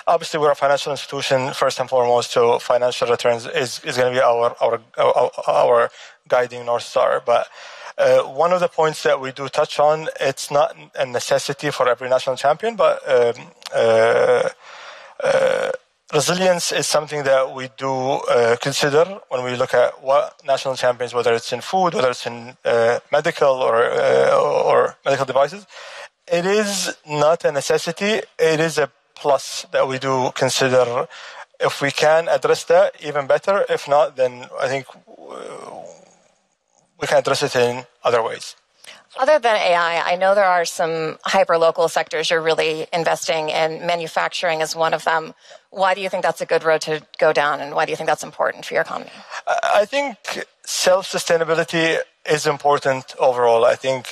obviously we're a financial institution first and foremost, so financial returns is going to be our guiding North Star. But one of the points that we do touch on, it's not a necessity for every national champion, but resilience is something that we do consider when we look at what national champions, whether it's in food, whether it's in medical or medical devices. It is not a necessity. It is a plus that we do consider. If we can address that, even better. If not, then I think we can address it in other ways. Other than AI, I know there are some hyper-local sectors you're really investing in. Manufacturing is one of them. Why do you think that's a good road to go down, and why do you think that's important for your economy? I think self-sustainability is important overall. I think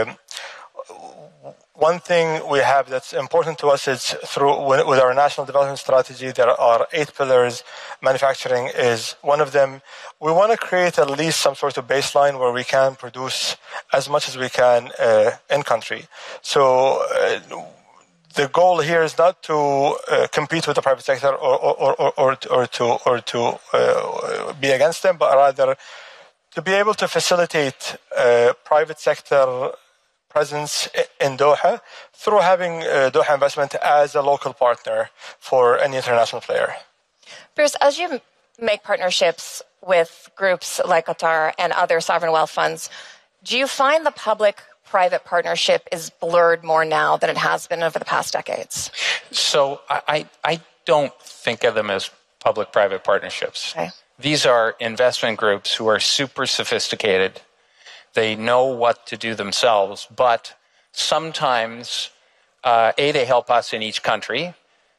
one thing we have that's important to us is with our national development strategy, there are 8 pillars. Manufacturing is one of them. We want to create at least some sort of baseline where we can produce as much as we can in country. So the goal here is not to compete with the private sector or to be against them, but rather to be able to facilitate private sector presence in Doha through having Doha Investment as a local partner for any international player. Bruce, as you make partnerships with groups like Qatar and other sovereign wealth funds, do you find the public-private partnership is blurred more now than it has been over the past decades? So I don't think of them as public-private partnerships. Okay. These are investment groups who are super sophisticated. They know what to do themselves, but sometimes, they help us in each country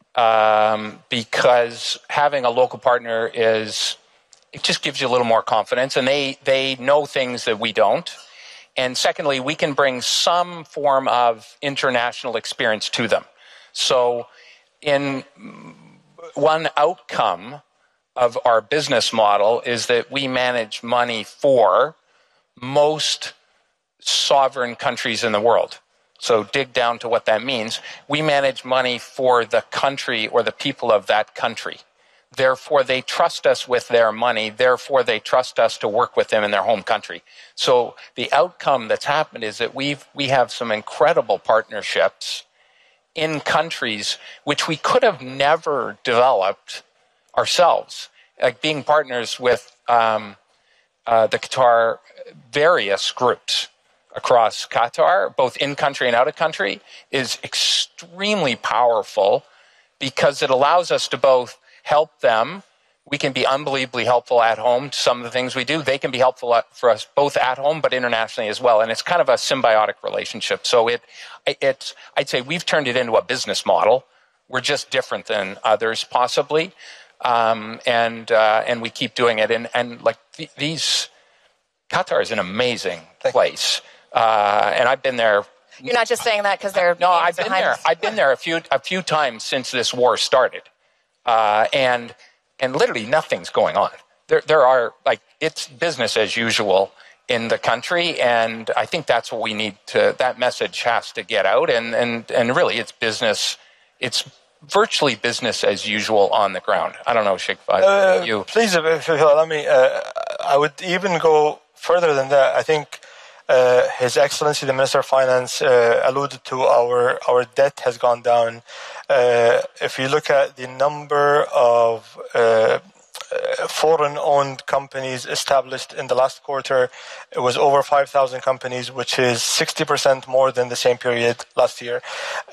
because having a local partner it just gives you a little more confidence, and they know things that we don't. And secondly, we can bring some form of international experience to them. So in one outcome of our business model is that we manage money for most sovereign countries in the world. So dig down to what that means. We manage money for the country or the people of that country. Therefore, they trust us with their money. Therefore, they trust us to work with them in their home country. So the outcome that's happened is that we have some incredible partnerships in countries which we could have never developed ourselves. Like being partners with the Qatar various groups across Qatar, both in country and out of country, is extremely powerful because it allows us to both help them. We can be unbelievably helpful at home to some of the things we do. They can be helpful for us both at home but internationally as well. And it's kind of a symbiotic relationship. So I'd say we've turned it into a business model. We're just different than others possibly. And we keep doing it. And like these, Qatar is an amazing place. And I've been there. You're not just saying that because they're no. I've been there. I've been there a few times since this war started, and literally nothing's going on. There are it's business as usual in the country, and I think that's what we need to. That message has to get out, and really, it's business. It's virtually business as usual on the ground. I don't know, Sheikh Fahd, you. Please, if you allow me, I would even go further than that. I think His Excellency, the Minister of Finance, alluded to our debt has gone down. If you look at the number of foreign-owned companies established in the last quarter, it was over 5,000 companies, which is 60% more than the same period last year.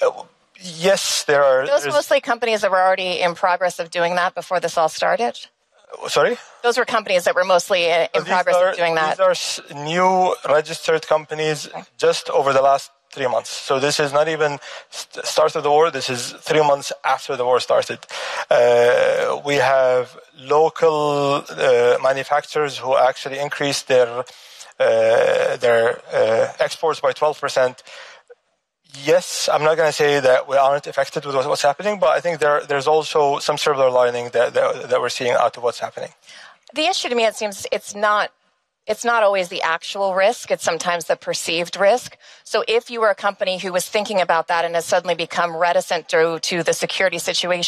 Yes, there are... Those mostly companies that were already in progress of doing that before this all started? Sorry? Those were companies that were mostly in progress of doing that. These are new registered companies just over the last 3 months. So this is not even start of the war. This is 3 months after the war started. We have local manufacturers who actually increased their exports by 12%. Yes, I'm not going to say that we aren't affected with what's happening, but I think there's also some silver lining that we're seeing out of what's happening. The issue to me, it seems, it's not always the actual risk. It's sometimes the perceived risk. So if you were a company who was thinking about that and has suddenly become reticent due to the security situation,